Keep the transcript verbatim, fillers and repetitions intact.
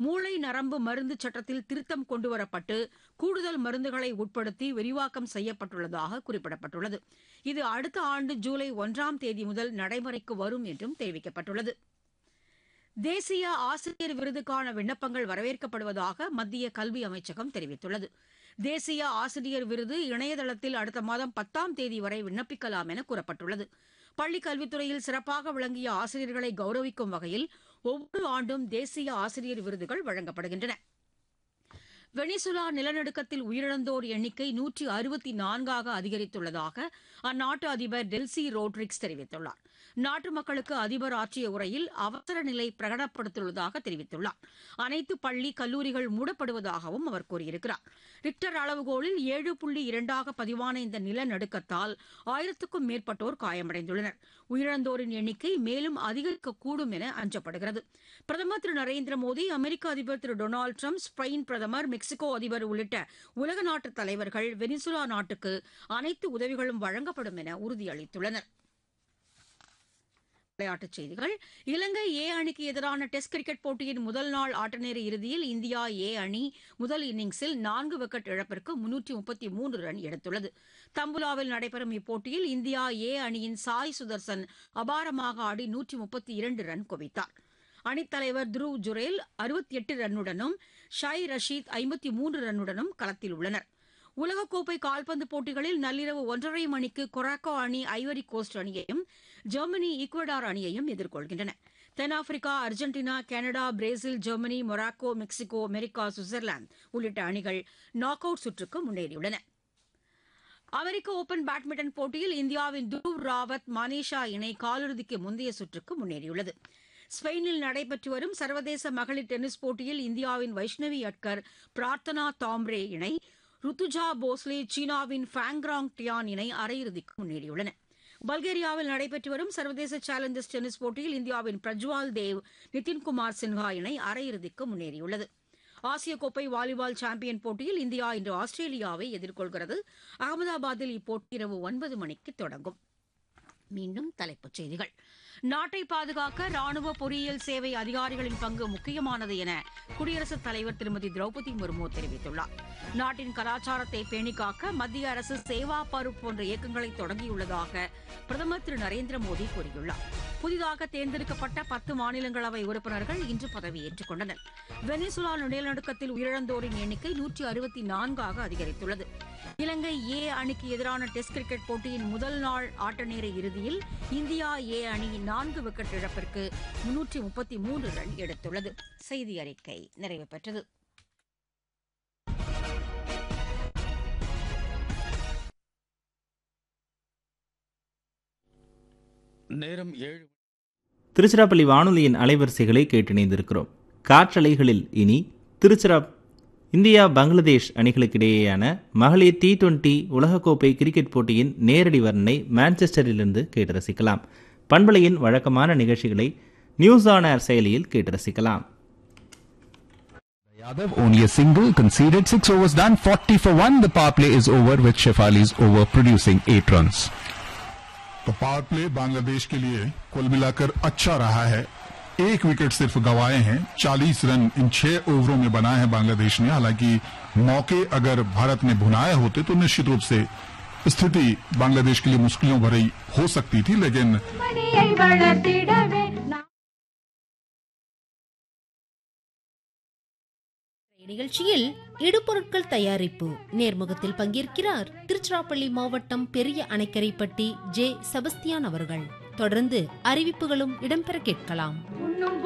மூளை நரம்பு மருந்து சட்டத்தில் திருத்தம் கொண்டுவரப்பட்டு கூடுதல் மருந்துகளை உட்படுத்தி விரிவாக்கம் செய்யப்பட்டுள்ளதாக குறிப்பிடப்பட்டுள்ளது. இது அடுத்த ஆண்டு ஜூலை ஒன்றாம் தேதி முதல் நடைமுறைக்கு வரும் என்றும் தெரிவிக்கப்பட்டுள்ளது. தேசிய ஆசிரியர் விருதுக்கான விண்ணப்பங்கள் வரவேற்கப்படுவதாக மத்திய கல்வி அமைச்சகம் தெரிவித்துள்ளது. தேசிய ஆசிரியர் விருது இணையதளத்தில் அடுத்த மாதம் பத்தாம் தேதி வரை விண்ணப்பிக்கலாம் என கூறப்பட்டுள்ளது. பள்ளிக் கல்வித்துறையில் சிறப்பாக விளங்கிய ஆசிரியர்களை கௌரவிக்கும் வகையில் ஒவ்வொரு ஆண்டும் தேசிய ஆசிரியர் விருதுகள் வழங்கப்படுகின்றன. வெனிசுலா நிலநடுக்கத்தில் உயிரிழந்தோர் எண்ணிக்கை நூற்றி அறுபத்தி நான்காக அதிகரித்துள்ளதாக அந்நாட்டு அதிபர் டெல்சி ரோட்ரிக்ஸ் தெரிவித்துள்ளார். நாட்டு மக்களுக்கு அதிபர் ஆற்றிய உரையில் அவசர நிலை பிரகடனப்படுத்தியுள்ளதாக தெரிவித்துள்ளார். அனைத்து பள்ளி கல்லூரிகள் மூடப்படுவதாகவும் அவர் கூறியிருக்கிறார். ரிக்டர் அளவுகோலில் ஏழு புள்ளி இரண்டாக பதிவான இந்த நிலநடுக்கத்தால் ஆயிரத்துக்கும் மேற்பட்டோர் காயமடைந்துள்ளனர். உயிரிழந்தோரின் எண்ணிக்கை மேலும் அதிகரிக்கக்கூடும் என அஞ்சப்படுகிறது. பிரதமர் திரு நரேந்திர மோடி, அமெரிக்க அதிபர் திரு டொனால்டு டிரம்ப், ஸ்பெயின் பிரதமர், மெக்சிகோ அதிபர் உள்ளிட்ட உலக நாட்டு தலைவர்கள் வெனிசுலா நாட்டுக்கு அனைத்து உதவிகளும் வழங்கப்படும் என உறுதியளித்துள்ளனர். விளையாட்டுச் செய்திகள். இலங்கை ஏ அணிக்கு எதிரான டெஸ்ட் கிரிக்கெட் போட்டியின் முதல் நாள் ஆட்டநேர இறுதியில் இந்தியா ஏ அணி முதல் இன்னிங்ஸில் நான்கு விக்கெட் இழப்பிற்கு முன்னூற்று முப்பத்தி மூன்று ரன் எடுத்துள்ளது. தம்புலாவில் நடைபெறும் இப்போட்டியில் இந்தியா ஏ அணியின் சாய் சுதர்சன் அபாரமாக ஆடி நூற்று முப்பத்தி இரண்டு ரன் குவித்தார். அணித்தலைவர் துருவ் ஜுரேல் அறுபத்தி எட்டு ரன்னுடனும் ஷாய் ரஷீத் ஐம்பத்தி மூன்று ரன்னுடனும் களத்தில் உள்ளனர். உலகக்கோப்பை கால்பந்து போட்டிகளில் நள்ளிரவு ஒன்றரை மணிக்கு கொராக்கோ அணி ஐவரி கோஸ்ட் அணியையும், ஜெர்மனி ஈக்குவடார் அணியையும் எதிர்கொள்கின்றன. தென்னாப்பிரிக்கா, Argentina, Canada, Brazil, Germany, Morocco, Mexico, America, Switzerland உள்ளிட்ட அணிகள் நாக் அவுட் சுற்றுக்கு முன்னேறியுள்ளன. அமெரிக்க ஓபன் பேட்மிண்டன் போட்டியில் இந்தியாவின் துருவ் ராவத், மனிஷா இணை காலிறுதிக்கு முந்தைய சுற்றுக்கு முன்னேறியுள்ளது. ஸ்பெயினில் நடைபெற்று வரும் சர்வதேச மகளிர் டென்னிஸ் போட்டியில் இந்தியாவின் வைஷ்ணவி அட்கர், பிரார்த்தனா தாம்ரே இணை, ருத்துஜா போஸ்லே, சீனாவின் ஃபேங்ராங் டியான் இணை அரையிறுதிக்கு முன்னேறியுள்ளன. பல்கேரியாவில் நடைபெற்று வரும் சர்வதேச சேலஞ்சர்ஸ் டென்னிஸ் போட்டியில் இந்தியாவின் பிரஜ்வால் தேவ், நிதின்குமார் சின்ஹா இணை அரையிறுதிக்கு முன்னேறியுள்ளது. ஆசிய கோப்பை வாலிபால் சாம்பியன் போட்டியில் இந்தியா இன்று ஆஸ்திரேலியாவை எதிர்கொள்கிறது. அகமதாபாத்தில் இப்போட்டி இரவு ஒன்பது மணிக்கு தொடங்கும். மீண்டும் தலைப்புச் செய்திகள். நாட்டை பாதுகாக்க ராணுவ பொறியியல் சேவை அதிகாரிகளின் பங்கு முக்கியமானது என குடியரசுத் தலைவர் திருமதி திரௌபதி முர்மு தெரிவித்துள்ளார். நாட்டின் கலாச்சாரத்தை பேணிக்காக்க மத்திய அரசு சேவா பருவ் போன்ற இயக்கங்களை தொடங்கியுள்ளதாக பிரதமர் திரு நரேந்திர மோடி கூறியுள்ளார். புதிதாக தேர்ந்தெடுக்கப்பட்ட பத்து மாநிலங்களவை உறுப்பினர்கள் இன்று பதவியேற்றுக் கொண்டனர். வெனிசுலா நிலநடுக்கத்தில் உயிரிழந்தோரின் எண்ணிக்கை நூற்றி அறுபத்தி நான்காக அதிகரித்துள்ளது. இலங்கை ஏ அணிக்கு எதிரான டெஸ்ட் கிரிக்கெட் போட்டியின் முதல் நாள் ஆட்டநேர இறுதியில் இந்தியா ஏ அணி நான்கு விக்கெட் இழப்பிற்கு முன்னூற்றி முப்பத்தி மூன்று ரன் எடுத்துள்ளது. செய்தி அறிக்கை நிறைவு பெற்றது. நேரம் ஏழு. திருச்சிராப்பள்ளி வானொலியின் அலைவரிசைகளை கேட்டிணைந்திருக்கிறோம். காற்றலைகளில் இனி திருச்சிரா இந்தியா பங்களாதேஷ் அணிகளுக்கிடையேயான மகளிர் டி டுவெண்டி உலகக்கோப்பை கிரிக்கெட் போட்டியின் நேரடி வர்ணனை மான்செஸ்டரிலிருந்து கேட்டு ரசிக்கலாம். பண்பலையின் வழக்கமான நிகழ்ச்சிகளை நியூஸ் ஆன் ஏர் செயலியில் கேட்டு ரசிக்கலாம். Yadav only a single, conceded six overs done, forty for one. The power play is over with Shefali's over producing eight runs. तो पावर प्ले बांग्लादेश के लिए कुल मिलाकर अच्छा रहा है. एक विकेट सिर्फ गंवाए हैं. चालीस रन इन छह ओवरों में बनाए हैं बांग्लादेश ने. हालांकि मौके अगर भारत ने भुनाए होते तो निश्चित रूप से स्थिति बांग्लादेश के लिए मुश्किलों भरी हो सकती थी, लेकिन நிகழ்ச்சியில் இடுபொருட்கள் தயாரிப்பு நேர்முகத்தில் பங்கேற்கிறார் திருச்சிராப்பள்ளி மாவட்டம் பெரிய அணைக்கரைப்பட்டி ஜே செபஸ்தியான் அவர்கள். தொடர்ந்து அறிவிப்புகளும் இடம்பெற கேட்கலாம்.